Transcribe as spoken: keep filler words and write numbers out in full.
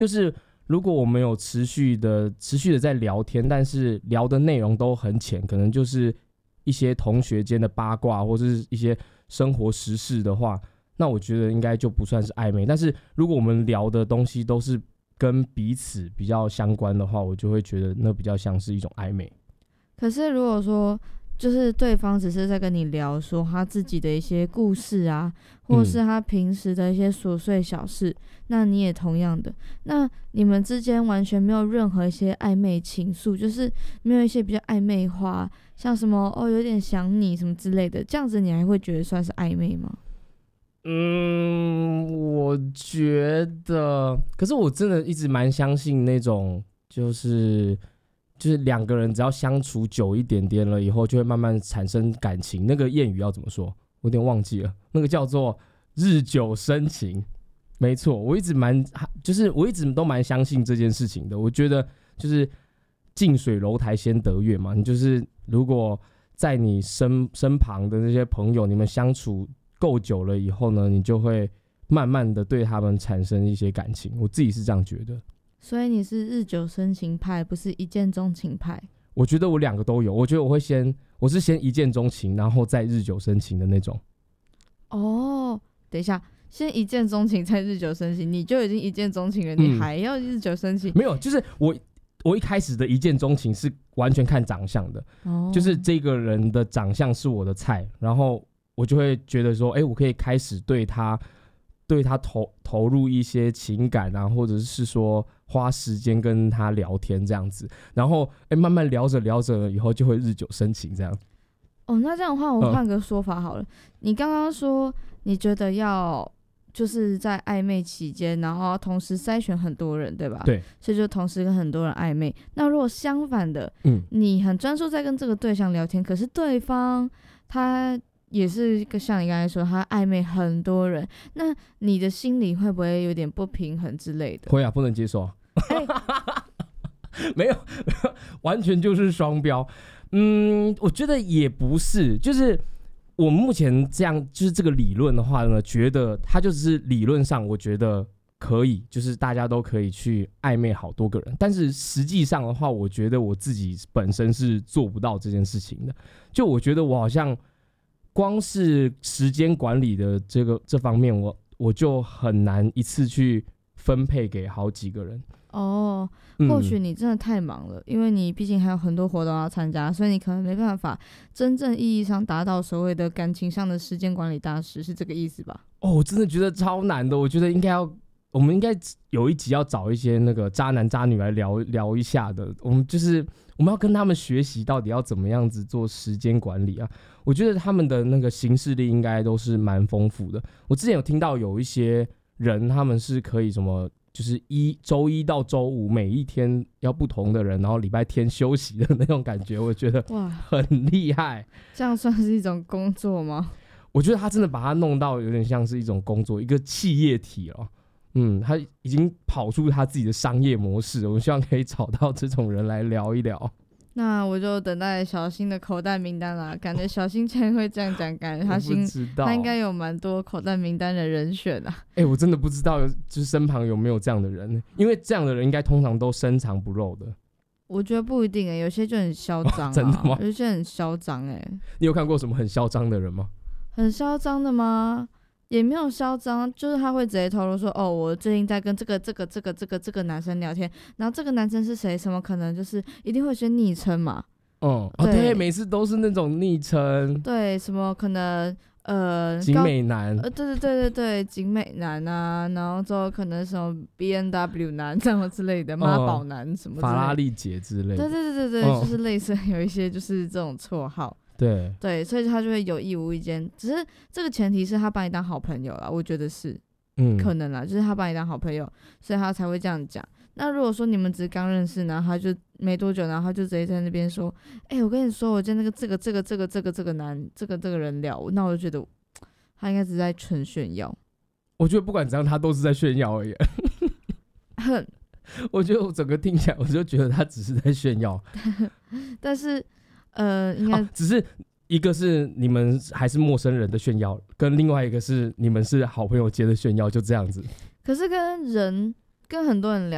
就是如果我们有持续的持续的在聊天，但是聊的内容都很浅，可能就是一些同学间的八卦或者是一些生活时事的话，那我觉得应该就不算是暧昧。但是如果我们聊的东西都是跟彼此比较相关的话，我就会觉得那比较像是一种暧昧。 可是如果说就是对方只是在跟你聊说他自己的一些故事啊，或是他平时的一些琐碎小事、嗯、那你也同样的，那你们之间完全没有任何一些暧昧情愫，就是没有一些比较暧昧话，像什么哦有点想你什么之类的，这样子你还会觉得算是暧昧吗？ 嗯，我觉得，可是我真的一直蛮相信那种就是就是两个人只要相处久一点点了以后，就会慢慢产生感情。那个谚语要怎么说？我有点忘记了，那个叫做日久生情。没错，我一直蛮就是我一直都蛮相信这件事情的。我觉得就是近水楼台先得月嘛，你就是如果在你身身旁的那些朋友，你们相处够久了以后呢，你就会慢慢的对他们产生一些感情。我自己是这样觉得。 所以你是日久生情派，不是一见钟情派？ 我觉得我两个都有，我觉得我会先，我是先一见钟情，然后再日久生情的那种。 哦，等一下，先一见钟情再日久生情，你就已经一见钟情了，你还要日久生情？ 嗯、没有，就是我我一开始的一见钟情是完全看长相的，哦、就是这个人的长相是我的菜，然后我就会觉得说，哎、欸，我可以开始对他。对他 投, 投入一些情感啊，或者是说花时间跟他聊天这样子，然后、欸、慢慢聊着聊着以后就会日久生情这样。 哦，那这样的话我换个说法好了、嗯、你刚刚说你觉得要就是在暧昧期间然后同时筛选很多人对吧？ 对， 所以就同时跟很多人暧昧。那如果相反的、嗯、你很专注在跟这个对象聊天，可是对方他也是像你刚才说他暧昧很多人，那你的心里会不会有点不平衡之类的？ 会啊，不能接受啊、欸、没有完全就是双标。嗯，我觉得也不是，就是我目前这样就是这个理论的话呢，觉得它就是理论上我觉得可以，就是大家都可以去暧昧好多个人，但是实际上的话我觉得我自己本身是做不到这件事情的。就我觉得我好像光是时间管理的这个这方面，我我就很难一次去分配给好几个人。 哦，或许你真的太忙了、嗯、因为你毕竟还有很多活动要参加，所以你可能没办法真正意义上达到所谓的感情上的时间管理大师，是这个意思吧？ 哦，我真的觉得超难的。我觉得应该要我们应该有一集要找一些那个渣男渣女来聊聊一下的。我们就是我们要跟他们学习到底要怎么样子做时间管理啊。我觉得他们的那个行事历应该都是蛮丰富的。我之前有听到有一些人他们是可以什么就是一周一到周五每一天要不同的人，然后礼拜天休息的那种感觉，我觉得哇很厉害。 这样算是一种工作吗？ 我觉得他真的把它弄到有点像是一种工作，一个企业体哦。嗯，他已经跑出他自己的商业模式，我希望可以找到这种人来聊一聊。 那我就等待小新的口袋名单啦。感觉小新竟然会这样讲，感觉他心他应该有蛮多口袋名单的人选啊。 哎、欸，我真的不知道，就是身旁有没有这样的人，因为这样的人应该通常都深藏不露的。 我觉得不一定哎、欸，有些就很嚣张、啊哦， 真的吗？ 有些很嚣张哎。 你有看过什么很嚣张的人吗？ 很嚣张的吗？也没有嚣张，就是他会直接透露说，哦，我最近在跟这个这个这个这个这个男生聊天，然后这个男生是谁？什么可能就是一定会先昵称嘛。 嗯，哦对，每次都是那种昵称。 对，什么可能呃， 景美男， 呃，对对对对对，景美男啊，然后之后可能什么 B N W 男这样之类的，妈宝男什么之类的， 法拉利姐之类的。 对对对对对，哦、就是类似有一些就是这种绰号。 对对，所以他就会有意无意间，只是这个前提是他把你当好朋友啦，我觉得是，嗯，可能啦，就是他把你当好朋友，所以他才会这样讲。那如果说你们只是刚认识，然后他就没多久，然后他就直接在那边说，哎、欸，我跟你说，我跟那个这个这个这个这个这个男这个这个人聊，那我就觉得他应该只是在纯炫耀。 我觉得不管怎样，他都是在炫耀而已。 哼， 我觉得我整个听起来，我就觉得他只是在炫耀。 但是。呃，应该、 哦、只是一个是你们还是陌生人的炫耀，跟另外一个是你们是好朋友间的炫耀，就这样子。 可是跟人跟很多人聊。